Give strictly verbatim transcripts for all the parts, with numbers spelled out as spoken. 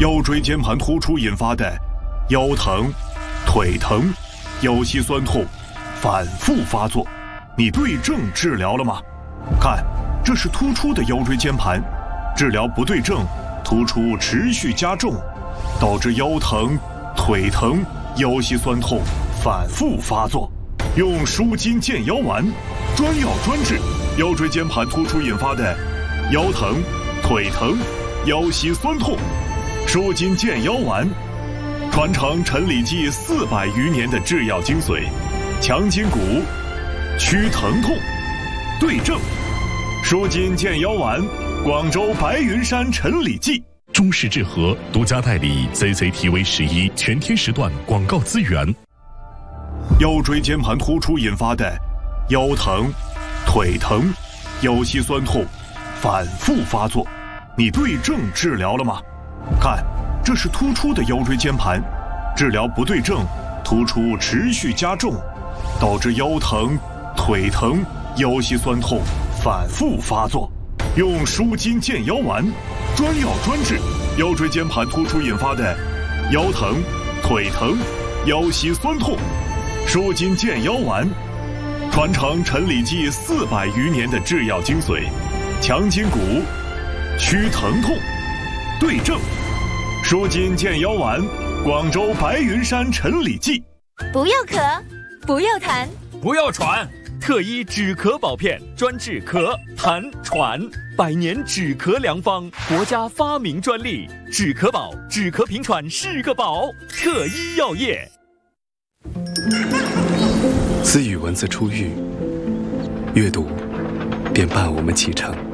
腰椎间盘突出引发的腰疼、腿疼、腰膝酸痛反复发作，你对症治疗了吗？看，这是突出的腰椎间盘，治疗不对症，突出持续加重，导致腰疼、腿疼、腰膝酸痛反复发作。用舒筋健腰丸，专药专治腰椎间盘突出引发的腰疼、腿疼、腰膝酸痛。舒筋健腰丸，传承陈李济四百余年的制药精髓，强筋骨，祛疼痛，对症。舒筋健腰丸，广州白云山陈李济。 中式治和独家代理 Z Z T V 十一全天时段广告资源。 腰椎间盘突出引发的腰疼、腿疼、腰膝酸痛反复发作，你对症治疗了吗？看，这是突出的腰椎间盘，治疗不对症，突出持续加重，导致腰疼、腿疼、腰膝酸痛反复发作。用舒筋健腰丸，专药专治腰椎间盘突出引发的腰疼、腿疼、腰膝酸痛。舒筋健腰丸，传承陈李济四百余年的制药精髓，强筋骨，祛疼痛，对症。舒筋健腰丸，广州白云山陈李济。 不要咳，不要痰， 不要喘，特医止咳保片，专治咳、痰、喘，百年止咳良方，国家发明专利，止咳宝，止咳平喘是个宝，特医药业。 自语文字出狱，阅读便伴我们启程。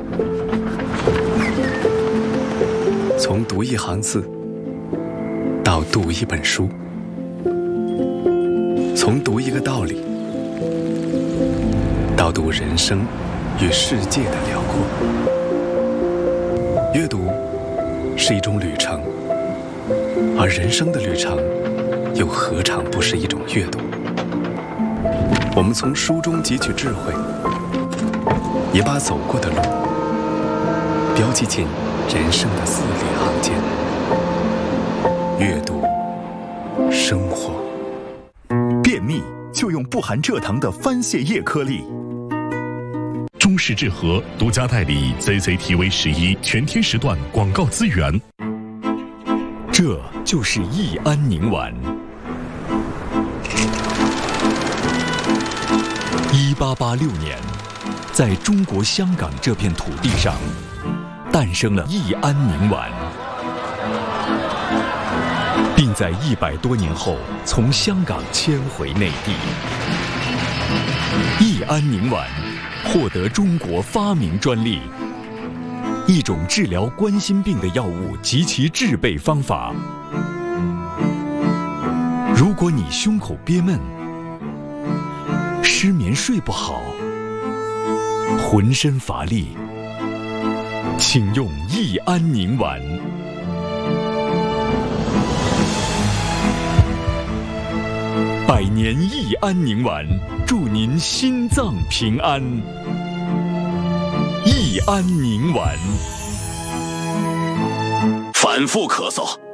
从读一行字到读一本书，从读一个道理到读人生与世界的辽阔。阅读是一种旅程，而人生的旅程又何尝不是一种阅读？我们从书中汲取智慧，也把走过的路标记进人生的字里行间。阅读，生活。 便秘就用不含蔗糖的番泻叶颗粒。 中式治和独家代理 Z Z T V 十一全天时段广告资源。 这就是益安宁丸。一八八六年，在中国香港这片土地上，诞生了益安宁丸，并在一百多年后从香港迁回内地。益安宁丸获得中国发明专利，一种治疗冠心病的药物及其制备方法。如果你胸口憋闷、失眠睡不好、浑身乏力，请用益安宁丸。百年益安宁丸，祝您心脏平安。益安宁丸。 反复咳嗽，